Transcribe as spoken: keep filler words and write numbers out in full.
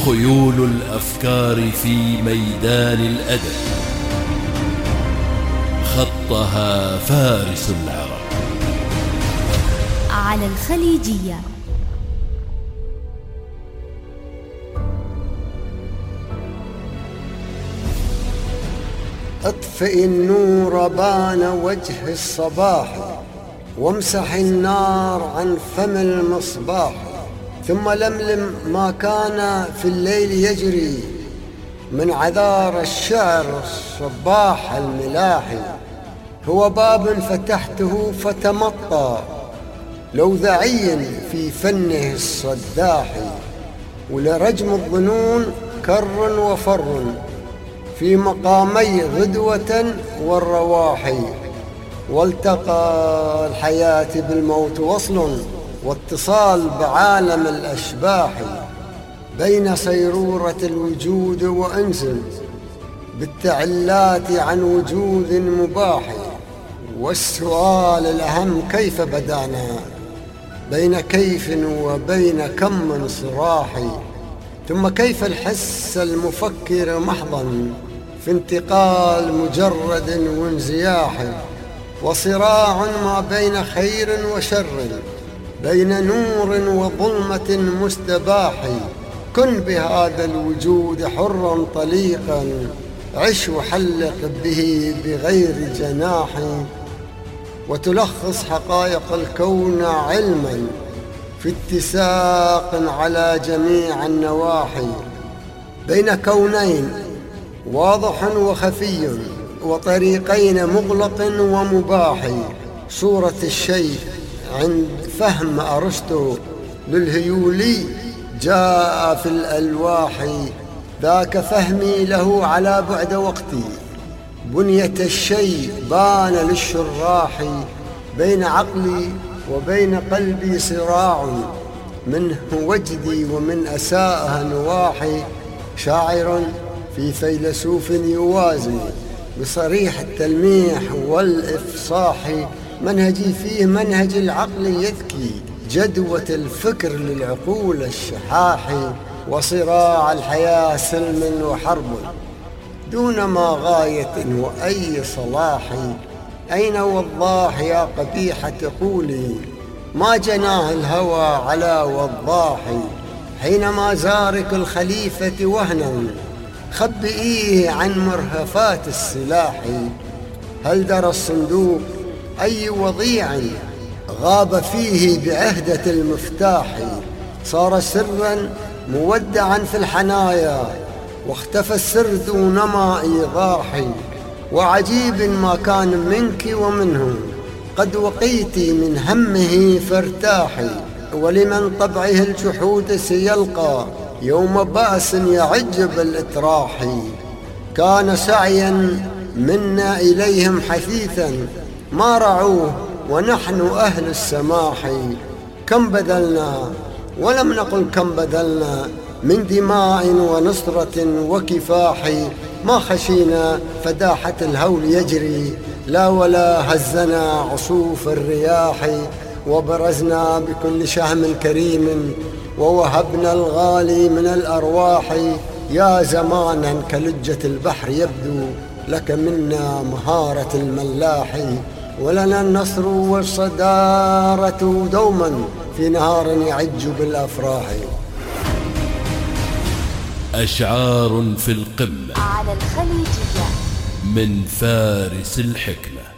خيول الأفكار في ميدان الأدب، خطها فارس العرب. على الخليجية. اطفئ النور بان وجه الصباح، وامسح النار عن فم المصباح، ثم لملم ما كان في الليل يجري من عذار الشعر الصباح الملاحي. هو باب فتحته فتمطى لوذعي في فنه الصداح، ولرجم الظنون كر وفر في مقامي غدوة والرواحي. والتقى الحياة بالموت وصل، واتصال بعالم الأشباح، بين صيرورة الوجود وأنس بالتعلات عن وجود مباح. والسؤال الأهم كيف بدانا بين كيف وبين كم من صراح، ثم كيف الحس المفكر محضا في انتقال مجرد وانزياح، وصراع ما بين خير وشر، بين نور وظلمة مستباح. كن بهذا الوجود حرا طليقا، عش وحلق به بغير جناح، وتلخص حقائق الكون علما في اتساق على جميع النواحي، بين كونين واضح وخفي، وطريقين مغلق ومباح. صورة الشيء عند فهم أرسطو للهيولي جاء في الألواح، ذاك فهمي له على بعد وقتي. بنية الشيء بان للشراح، بين عقلي وبين قلبي صراع، منه وجدي ومن أساءها نواحي. شاعر في فيلسوف يوازي بصريح التلميح والإفصاح، منهجي فيه منهج العقل يذكي، جدوة الفكر للعقول الشحاح. وصراع الحياة سلم وحرب دون ما غاية وأي صلاح. أين وضاح يا قبيحة قولي، ما جناه الهوى على وضاح. حينما زارك الخليفة وهنا خبئيه عن مرهفات السلاح. هل درى الصندوق أي وضيع غاب فيه بعهدة المفتاح. صار سرا مودعا في الحنايا، واختفى السر دون ما إيضاح. وعجيب ما كان منك ومنه، قد وقيت من همه فارتاحي. ولمن طبعه الجحود سيلقى يوم بأس يعج بالإتراح. كان سعيا منا إليهم حثيثا، ما رعوه ونحن أهل السماح. كم بذلنا ولم نقل كم بذلنا من دماء ونصرة وكفاح. ما خشينا فداحة الهول يجري، لا ولا هزنا عصوف الرياح. وبرزنا بكل شهم كريم، ووهبنا الغالي من الأرواح. يا زمانا كلجة البحر يبدو لك منا مهارة الملاح، ولنا النصر والصدارة دوما في نهار يعج بالأفراح. أشعار في القمة على الخليجية من فارس الحكمة.